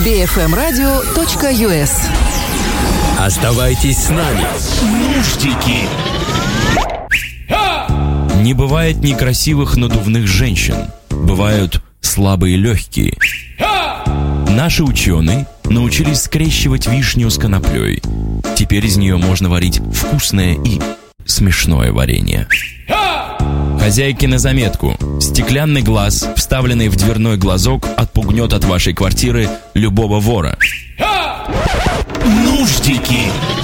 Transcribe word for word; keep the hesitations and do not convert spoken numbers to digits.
би эф эм радио точка ю эс. Оставайтесь с нами. Нуждики. Не бывает некрасивых надувных женщин. Бывают слабые легкие. Наши ученые научились скрещивать вишню с коноплей. Теперь из нее можно варить вкусное и смешное варенье. Хозяйки на заметку. Стеклянный глаз, вставленный в дверной глазок, отпугнет от вашей квартиры любого вора. Нуждики.